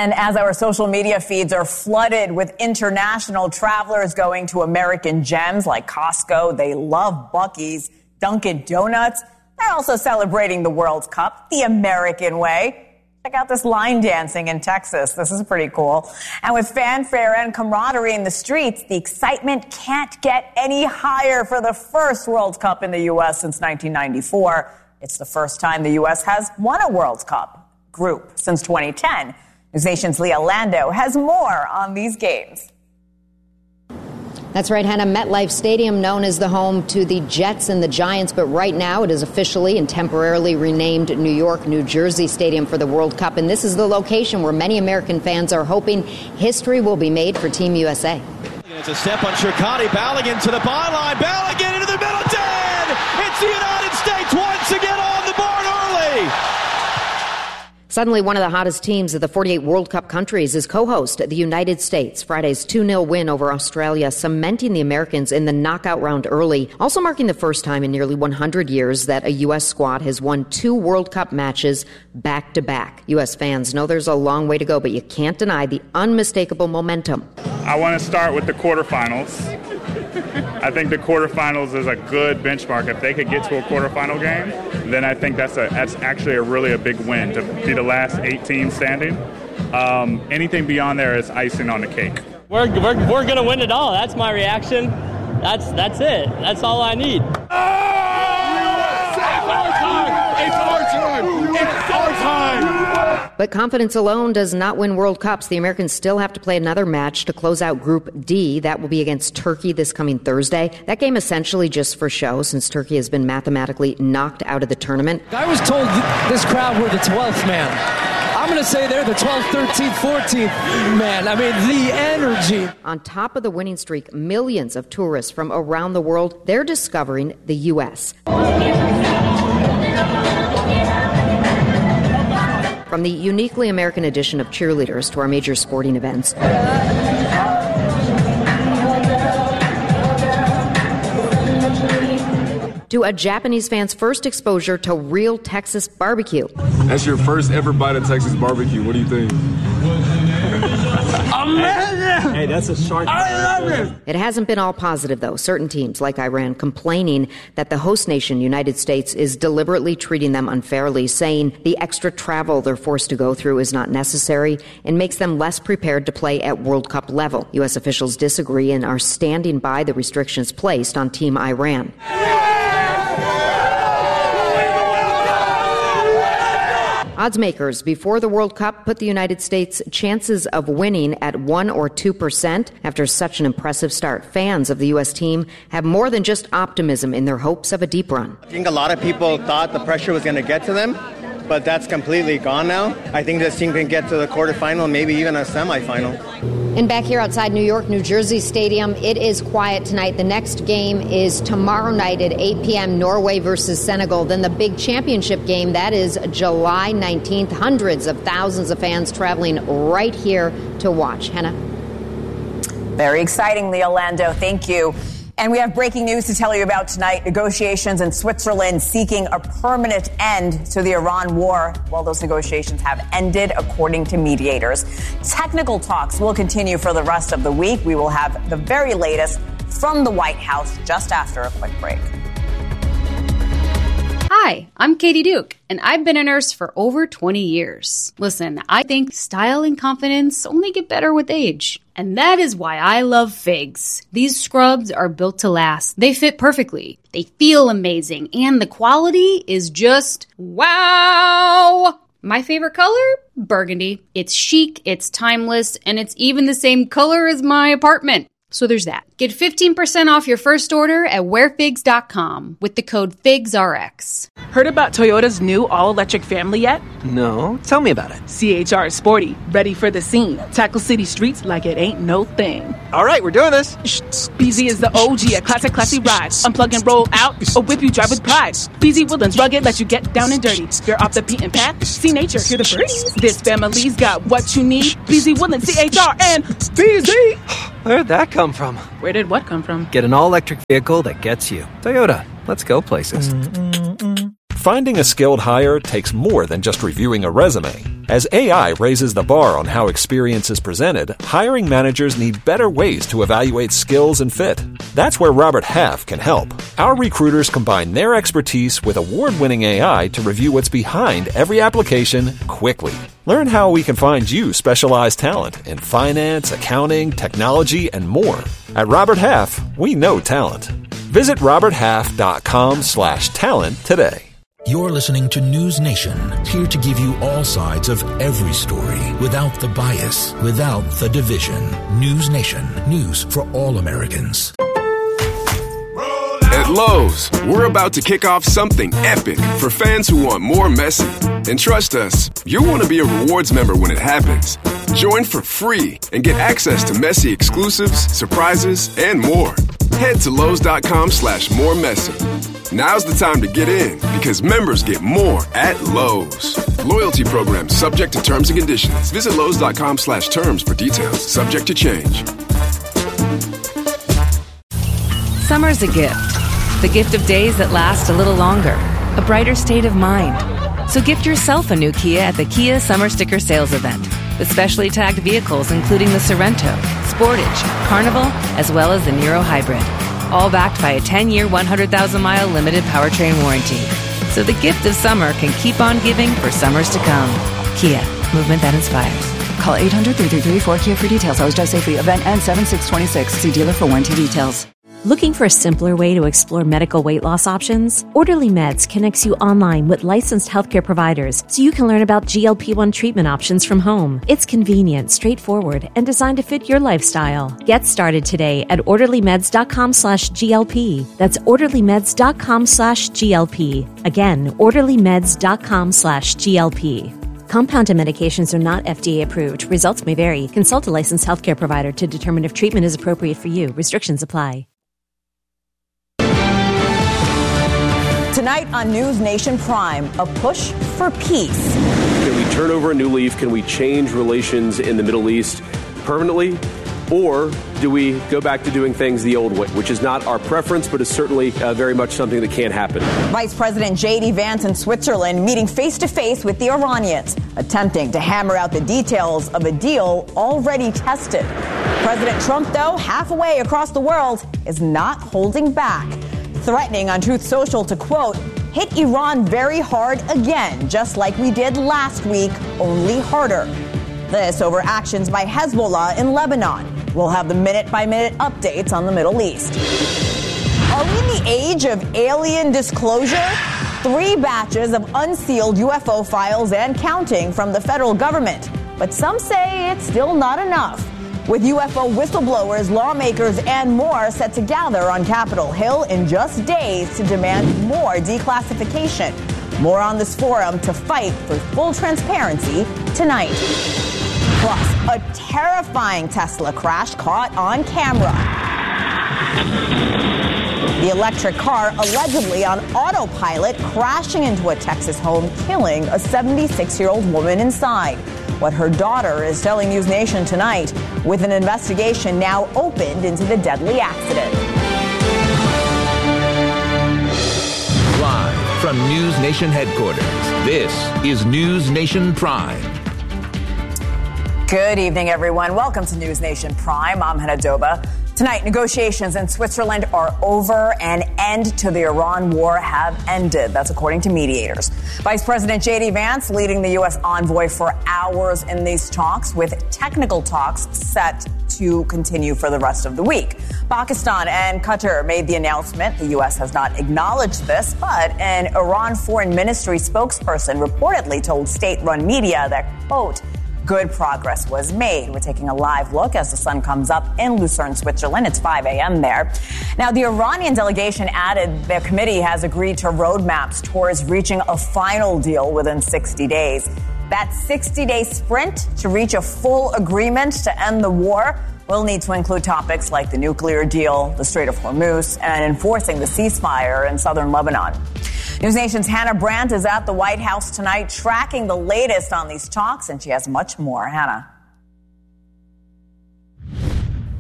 And as our social media feeds are flooded with international travelers going to American gems like Costco, they love Buc-ee's, Dunkin' Donuts. They're also celebrating the World Cup the American way. Check out this line dancing in Texas. This is pretty cool. And with fanfare and camaraderie in the streets, the excitement can't get any higher for the first World Cup in the U.S. since 1994. It's the first time the U.S. has won a World Cup group since 2010. NewsNation's Leah Lando has more on these games. That's right, Hannah. MetLife Stadium, known as the home to the Jets and the Giants, but right now it is officially and temporarily renamed New York, New Jersey Stadium for the World Cup. And this is the location where many American fans are hoping history will be made for Team USA. It's a step on Shirkani. Balogun to the byline. Balogun into the middle. Dead! It's the United States once again on the board early. Suddenly, one of the hottest teams of the 48 World Cup countries is co-host the United States. Friday's 2-0 win over Australia, cementing the Americans in the knockout round early, also marking the first time in nearly 100 years that a U.S. squad has won 2 World Cup matches back-to-back. U.S. fans know there's a long way to go, but you can't deny the unmistakable momentum. I want to start with the quarterfinals. I think the quarterfinals is a good benchmark. If they could get to a quarterfinal game, then I think that's actually a big win to be the last 8 teams standing. Anything beyond there is icing on the cake. We're going to win it all. That's my reaction. That's it. That's all I need. But confidence alone does not win World Cups. The Americans still have to play another match to close out Group D. That will be against Turkey this coming Thursday. That game essentially just for show, since Turkey has been mathematically knocked out of the tournament. I was told this crowd were the 12th man. I'm going to say they're the 12th, 13th, 14th man. I mean, the energy. On top of the winning streak, millions of tourists from around the world, they're discovering the U.S. From the uniquely American addition of cheerleaders to our major sporting events, to a Japanese fan's first exposure to real Texas barbecue. That's your first ever bite of Texas barbecue. What do you think? Amazing! Hey, that's a shark. I love it! It hasn't been all positive, though. Certain teams, like Iran, complaining that the host nation, United States, is deliberately treating them unfairly, saying the extra travel they're forced to go through is not necessary and makes them less prepared to play at World Cup level. U.S. officials disagree and are standing by the restrictions placed on Team Iran. Odds makers before the World Cup put the United States' chances of winning at 1 or 2% after such an impressive start. Fans of the U.S. team have more than just optimism in their hopes of a deep run. I think a lot of people thought the pressure was going to get to them, but that's completely gone now. I think this team can get to the quarterfinal, maybe even a semifinal. And back here outside New York, New Jersey Stadium, it is quiet tonight. The next game is tomorrow night at 8 p.m., Norway versus Senegal. Then the big championship game, that is July 19th. Hundreds of thousands of fans traveling right here to watch. Hannah? Very exciting, Leah Lando. Thank you. And we have breaking news to tell you about tonight. Negotiations in Switzerland seeking a permanent end to the Iran war. Well, those negotiations have ended, according to mediators. Technical talks will continue for the rest of the week. We will have the very latest from the White House just after a quick break. Hi, I'm Katie Duke, and I've been a nurse for over 20 years. Listen, I think style and confidence only get better with age. And that is why I love Figs. These scrubs are built to last. They fit perfectly. They feel amazing. And the quality is just wow! My favorite color? Burgundy. It's chic, it's timeless, and it's even the same color as my apartment. So there's that. Get 15% off your first order at wearfigs.com with the code FIGSRX. Heard about Toyota's new all-electric family yet? No. Tell me about it. CHR is sporty, ready for the scene. Tackle city streets like it ain't no thing. All right, we're doing this. BZ is the OG, a classy ride. Unplug and roll out, or whip you drive with pride. BZ Woodlands rugged, let you get down and dirty. You're off the beaten path, see nature, hear the birds. This family's got what you need. BZ Woodlands, CHR, and BZ. Where'd that come from? Where did what come from? Get an all-electric vehicle that gets you. Toyota, let's go places. finding a skilled hire takes more than just reviewing a resume. As AI raises the bar on how experience is presented, hiring managers need better ways to evaluate skills and fit. That's where Robert Half can help. Our recruiters combine their expertise with award-winning AI to review what's behind every application quickly. Learn how we can find you specialized talent in finance, accounting, technology, and more. At Robert Half, we know talent. Visit roberthalf.com/talent today. You're listening to News Nation, here to give you all sides of every story, without the bias, without the division. News Nation, news for all Americans. At Lowe's, we're about to kick off something epic for fans who want more Messi. And trust us, you'll want to be a rewards member when it happens. Join for free and get access to Messi exclusives, surprises, and more. Head to Lowe's.com/moremessy. Now's the time to get in, because members get more at Lowe's. Loyalty program subject to terms and conditions. Visit Lowe's.com/terms for details. Subject to change. Summer's a gift. The gift of days that last a little longer. A brighter state of mind. So gift yourself a new Kia at the Kia Summer Sticker Sales Event. With specially tagged vehicles including the Sorento, Sportage, Carnival, as well as the Niro Hybrid. All backed by a 10-year, 100,000-mile limited powertrain warranty. So the gift of summer can keep on giving for summers to come. Kia, movement that inspires. Call 800-333-4KIA for details. Always drive safely. Event ends 7/6/26. See dealer for warranty details. Looking for a simpler way to explore medical weight loss options? Orderly Meds connects you online with licensed healthcare providers so you can learn about GLP-1 treatment options from home. It's convenient, straightforward, and designed to fit your lifestyle. Get started today at orderlymeds.com/GLP. That's orderlymeds.com/GLP. Again, orderlymeds.com/GLP. Compounded medications are not FDA approved. Results may vary. Consult a licensed healthcare provider to determine if treatment is appropriate for you. Restrictions apply. Tonight on News Nation Prime, a push for peace. Can we turn over a new leaf? Can we change relations in the Middle East permanently? Or do we go back to doing things the old way, which is not our preference, but is certainly very much something that can happen? Vice President J.D. Vance in Switzerland meeting face-to-face with the Iranians, attempting to hammer out the details of a deal already tested. President Trump, though, halfway across the world, is not holding back, threatening on Truth Social to, quote, hit Iran very hard again, just like we did last week, only harder. This over actions by Hezbollah in Lebanon. We'll have the minute-by-minute updates on the Middle East. Are we in the age of alien disclosure? 3 batches of unsealed UFO files and counting from the federal government. But some say it's still not enough. With UFO whistleblowers, lawmakers, and more set to gather on Capitol Hill in just days to demand more declassification. More on this forum to fight for full transparency tonight. Plus, a terrifying Tesla crash caught on camera. The electric car allegedly on autopilot crashing into a Texas home, killing a 76-year-old woman inside. What her daughter is telling News Nation tonight, with an investigation now opened into the deadly accident. Live from News Nation headquarters, this is News Nation Prime. Good evening, everyone. Welcome to News Nation Prime. I'm Hannah Doba. Tonight, negotiations in Switzerland are over. An end to the Iran war have ended. That's according to mediators. Vice President J.D. Vance leading the U.S. envoy for hours in these talks, with technical talks set to continue for the rest of the week. Pakistan and Qatar made the announcement. The U.S. has not acknowledged this, but an Iran Foreign Ministry spokesperson reportedly told state-run media that, quote, good progress was made. We're taking a live look as the sun comes up in Lucerne, Switzerland. It's 5 a.m. there. Now, the Iranian delegation added their committee has agreed to roadmaps towards reaching a final deal within 60 days. That 60-day sprint to reach a full agreement to end the war will need to include topics like the nuclear deal, the Strait of Hormuz, and enforcing the ceasefire in southern Lebanon. News Nation's Hannah Brandt is at the White House tonight tracking the latest on these talks, and she has much more. Hannah.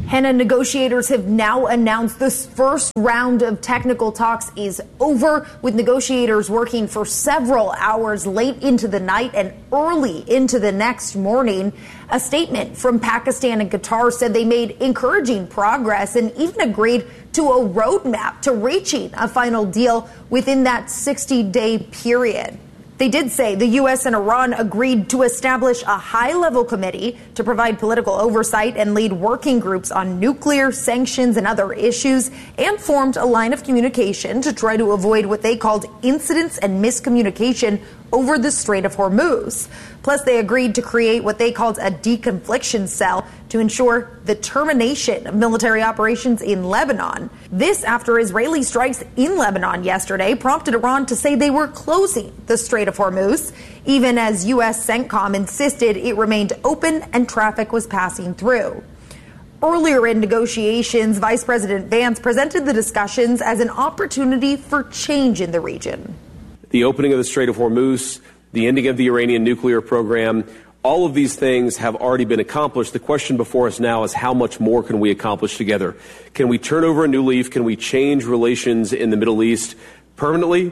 Hannah, negotiators have now announced this first round of technical talks is over, with negotiators working for several hours late into the night and early into the next morning. A statement from Pakistan and Qatar said they made encouraging progress and even agreed to a roadmap to reaching a final deal within that 60-day period. They did say the U.S. and Iran agreed to establish a high-level committee to provide political oversight and lead working groups on nuclear sanctions and other issues, and formed a line of communication to try to avoid what they called incidents and miscommunication over the Strait of Hormuz. Plus, they agreed to create what they called a deconfliction cell to ensure the termination of military operations in Lebanon. This after Israeli strikes in Lebanon yesterday prompted Iran to say they were closing the Strait of Hormuz, even as U.S. CENTCOM insisted it remained open and traffic was passing through. Earlier in negotiations, Vice President Vance presented the discussions as an opportunity for change in the region. The opening of the Strait of Hormuz, the ending of the Iranian nuclear program, all of these things have already been accomplished. The question before us now is how much more can we accomplish together? Can we turn over a new leaf? Can we change relations in the Middle East permanently?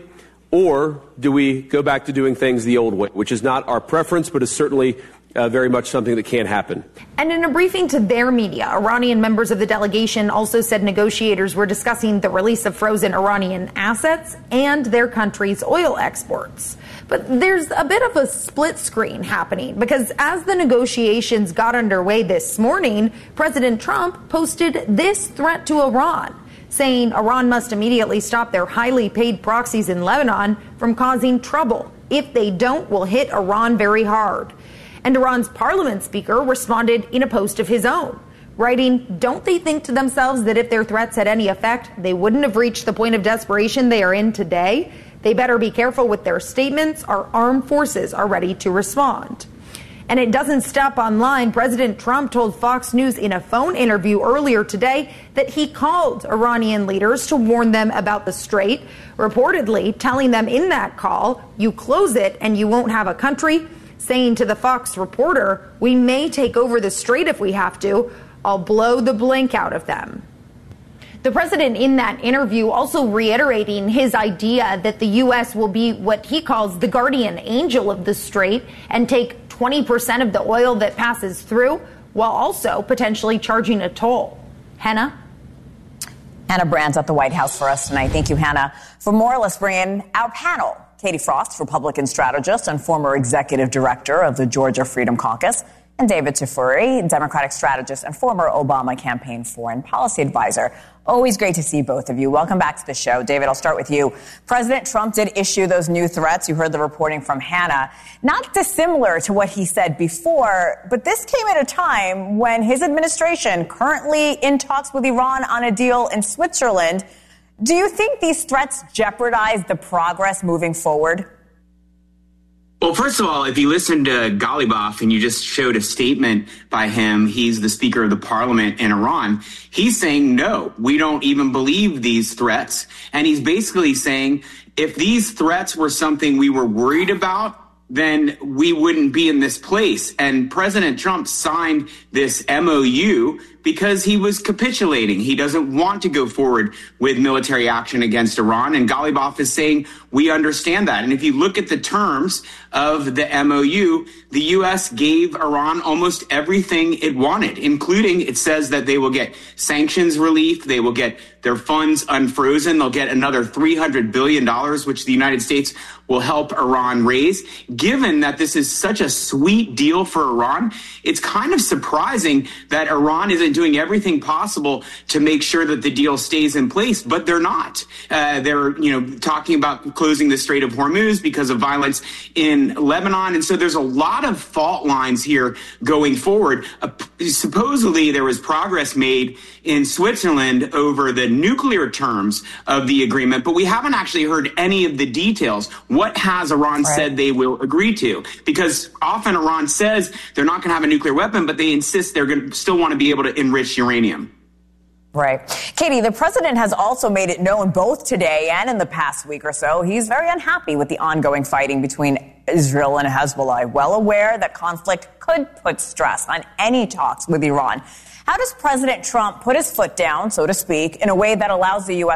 Or do we go back to doing things the old way, which is not our preference, but is certainly very much something that can happen. And in a briefing to their media, Iranian members of the delegation also said negotiators were discussing the release of frozen Iranian assets and their country's oil exports. But there's a bit of a split screen happening because as the negotiations got underway this morning, President Trump posted this threat to Iran, saying Iran must immediately stop their highly paid proxies in Lebanon from causing trouble. If they don't, we'll hit Iran very hard. And Iran's parliament speaker responded in a post of his own, writing, "Don't they think to themselves that if their threats had any effect, they wouldn't have reached the point of desperation they are in today? They better be careful with their statements. Our armed forces are ready to respond." And it doesn't stop online. President Trump told Fox News in a phone interview earlier today that he called Iranian leaders to warn them about the strait, reportedly telling them in that call, "You close it and you won't have a country," saying to the Fox reporter, "We may take over the strait if we have to. I'll blow the blank out of them." The president in that interview also reiterating his idea that the U.S. will be what he calls the guardian angel of the strait and take 20% of the oil that passes through, while also potentially charging a toll. Hannah? Hannah Brand's at the White House for us tonight. Thank you, Hannah. For more, let's bring in our panel. Katie Frost, Republican strategist and former executive director of the Georgia Freedom Caucus, and David Tafuri, Democratic strategist and former Obama campaign foreign policy advisor. Always great to see both of you. Welcome back to the show. David, I'll start with you. President Trump did issue those new threats. You heard the reporting from Hannah. Not dissimilar to what he said before, but this came at a time when his administration, currently in talks with Iran on a deal in Switzerland. Do you think these threats jeopardize the progress moving forward? Well, first of all, if you listen to Ghalibaf and you just showed a statement by him, he's the Speaker of the Parliament in Iran, he's saying, no, we don't even believe these threats. And he's basically saying, if these threats were something we were worried about, then we wouldn't be in this place. And President Trump signed this MOU because he was capitulating. He doesn't want to go forward with military action against Iran. And Ghalibaf is saying, we understand that. And if you look at the terms of the MOU, the U.S. gave Iran almost everything it wanted, including it says that they will get sanctions relief. They will get their funds unfrozen. They'll get another $300 billion, which the United States will help Iran raise. Given that this is such a sweet deal for Iran, it's kind of surprising that Iran isn't doing everything possible to make sure that the deal stays in place, but they're not. They're, talking about closing the Strait of Hormuz because of violence in Lebanon. And so there's a lot of fault lines here going forward. Supposedly there was progress made in Switzerland over the nuclear terms of the agreement, but we haven't actually heard any of the details. What has Iran said they will agree to? Because often Iran says they're not going to have a nuclear weapon, but they insist they're going to still want to be able to enrich uranium. Right. Katie, the president has also made it known both today and in the past week or so he's very unhappy with the ongoing fighting between Israel and Hezbollah, well aware that conflict could put stress on any talks with Iran. How does President Trump put his foot down, so to speak, in a way that allows the U.S.